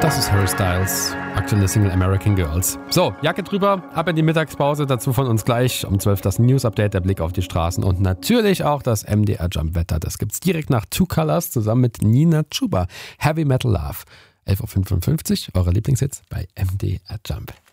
Das ist Harry Styles, aktuelle Single American Girls. So, Jacke drüber, ab in die Mittagspause. Dazu von uns gleich um 12 das News-Update, der Blick auf die Straßen und natürlich auch das MDR-Jump-Wetter. Das gibt's direkt nach Two Colors zusammen mit Nina Chuba. Heavy Metal Love. 11.55 Uhr, eure Lieblingshits bei MDR Jump.